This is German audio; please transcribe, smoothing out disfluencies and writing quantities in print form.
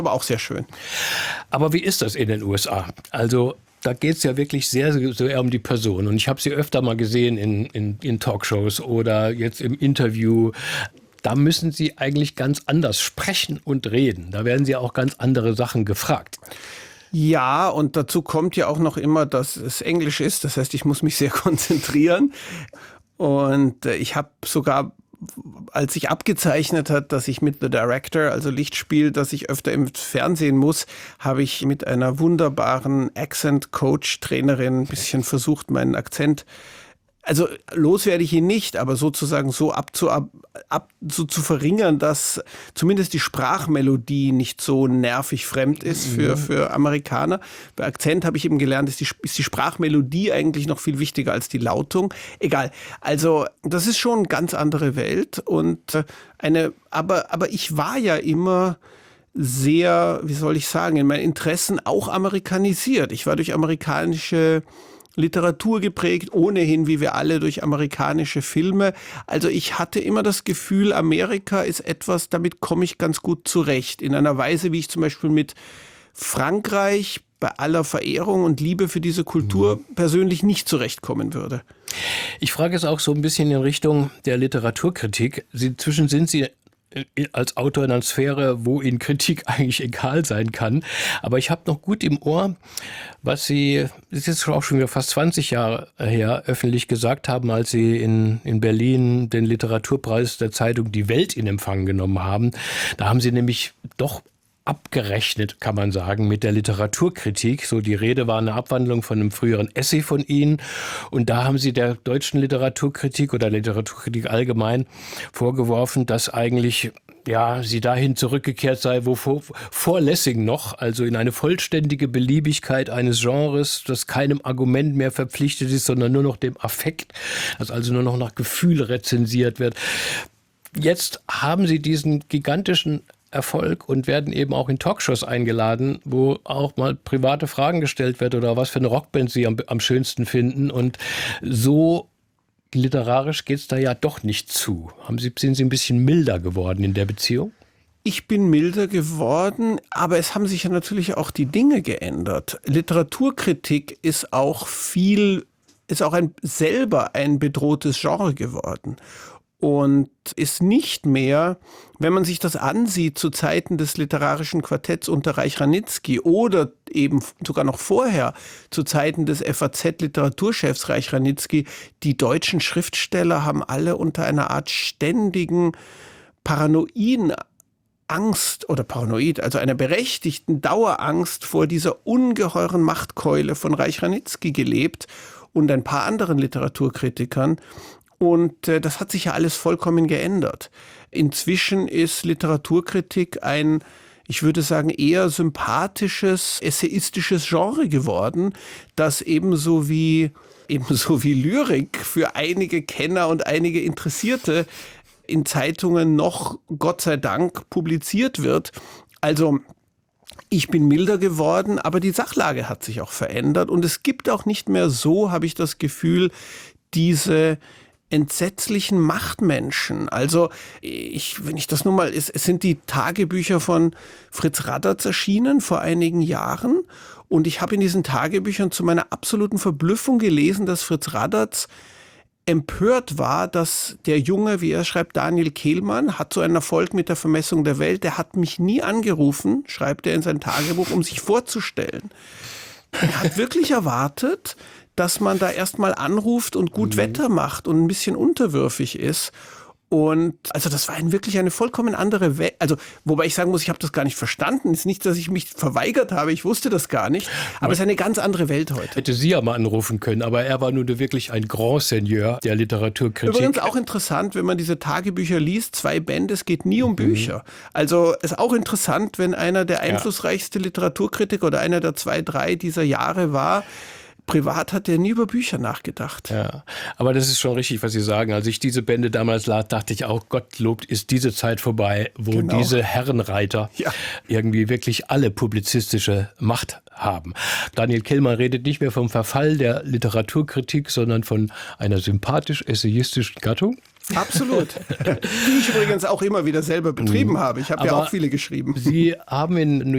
Aber auch sehr schön. Aber wie ist das in den USA? Also da geht es ja wirklich sehr, sehr um die Person. Und ich habe sie öfter mal gesehen in Talkshows oder jetzt im Interview. Da müssen Sie eigentlich ganz anders sprechen und reden. Da werden Sie auch ganz andere Sachen gefragt. Ja, und dazu kommt ja auch noch immer, dass es Englisch ist. Das heißt, ich muss mich sehr konzentrieren. Und ich habe sogar, als sich abgezeichnet hat, dass ich mit The Director, also Lichtspiel, dass ich öfter im Fernsehen muss, habe ich mit einer wunderbaren Accent-Coach-Trainerin ein bisschen versucht, meinen Akzent, also los werde ich ihn nicht, aber sozusagen so so zu verringern, dass zumindest die Sprachmelodie nicht so nervig fremd ist für Amerikaner. Bei Akzent habe ich eben gelernt, ist die Sprachmelodie eigentlich noch viel wichtiger als die Lautung. Egal. Also das ist schon eine ganz andere Welt und aber ich war ja immer sehr, wie soll ich sagen, in meinen Interessen auch amerikanisiert. Ich war durch amerikanische Literatur geprägt, ohnehin wie wir alle durch amerikanische Filme. Also ich hatte immer das Gefühl, Amerika ist etwas, damit komme ich ganz gut zurecht. In einer Weise, wie ich zum Beispiel mit Frankreich bei aller Verehrung und Liebe für diese Kultur persönlich nicht zurechtkommen würde. Ich frage es auch so ein bisschen in Richtung der Literaturkritik. Inzwischen sind Sie als Autor in einer Sphäre, wo Ihnen Kritik eigentlich egal sein kann. Aber ich habe noch gut im Ohr, was Sie, das ist jetzt auch schon wieder fast 20 Jahre her, öffentlich gesagt haben, als Sie in Berlin den Literaturpreis der Zeitung Die Welt in Empfang genommen haben. Da haben Sie nämlich doch abgerechnet, kann man sagen, mit der Literaturkritik. So, die Rede war eine Abwandlung von einem früheren Essay von Ihnen. Und da haben Sie der deutschen Literaturkritik oder Literaturkritik allgemein vorgeworfen, dass eigentlich sie dahin zurückgekehrt sei, wo vor Lessing noch, also in eine vollständige Beliebigkeit eines Genres, das keinem Argument mehr verpflichtet ist, sondern nur noch dem Affekt, das also nur noch nach Gefühl rezensiert wird. Jetzt haben Sie diesen gigantischen Erfolg und werden eben auch in Talkshows eingeladen, wo auch mal private Fragen gestellt wird oder was für eine Rockband Sie am schönsten finden. Und so literarisch geht es da ja doch nicht zu. Sind Sie ein bisschen milder geworden in der Beziehung? Ich bin milder geworden, aber es haben sich ja natürlich auch die Dinge geändert. Literaturkritik ist auch selber ein bedrohtes Genre geworden. Und ist nicht mehr, wenn man sich das ansieht, zu Zeiten des literarischen Quartetts unter Reich Ranitzky oder eben sogar noch vorher, zu Zeiten des FAZ-Literaturchefs Reich Ranitzky, die deutschen Schriftsteller haben alle unter einer Art ständigen paranoiden Angst oder paranoid, also einer berechtigten Dauerangst vor dieser ungeheuren Machtkeule von Reich Ranitzky gelebt und ein paar anderen Literaturkritikern. Und das hat sich ja alles vollkommen geändert. Inzwischen ist Literaturkritik ich würde sagen, eher sympathisches, essayistisches Genre geworden, das ebenso wie Lyrik für einige Kenner und einige Interessierte in Zeitungen noch, Gott sei Dank, publiziert wird. Also ich bin milder geworden, aber die Sachlage hat sich auch verändert. Und es gibt auch nicht mehr so, habe ich das Gefühl, diese entsetzlichen Machtmenschen. Also wenn ich das nur mal, es sind die Tagebücher von Fritz Raddatz erschienen vor einigen Jahren und ich habe in diesen Tagebüchern zu meiner absoluten Verblüffung gelesen, dass Fritz Raddatz empört war, dass der Junge, wie er schreibt, Daniel Kehlmann, hat so einen Erfolg mit der Vermessung der Welt, der hat mich nie angerufen, schreibt er in sein Tagebuch, um sich vorzustellen. Er hat wirklich erwartet, dass man da erstmal anruft und gut Wetter macht und ein bisschen unterwürfig ist. Und also das war wirklich eine vollkommen andere Welt. Also wobei ich sagen muss, ich habe das gar nicht verstanden. Es ist nicht, dass ich mich verweigert habe, ich wusste das gar nicht. Aber es ist eine ganz andere Welt heute. Hätte Sie ja mal anrufen können, aber er war nun wirklich ein Grand Seigneur der Literaturkritik. Übrigens auch interessant, wenn man diese Tagebücher liest, 2 Bände, es geht nie um Bücher. Also ist auch interessant, wenn einer der einflussreichste Literaturkritiker oder einer der 2, 3 dieser Jahre war, privat hat er nie über Bücher nachgedacht. Ja, aber das ist schon richtig, was Sie sagen. Als ich diese Bände damals las, dachte ich auch, Gottlob ist diese Zeit vorbei, wo diese Herrenreiter irgendwie wirklich alle publizistische Macht haben. Daniel Kehlmann redet nicht mehr vom Verfall der Literaturkritik, sondern von einer sympathisch-essayistischen Gattung. Absolut. Die ich übrigens auch immer wieder selber betrieben habe. Ich habe ja auch viele geschrieben. Sie haben in New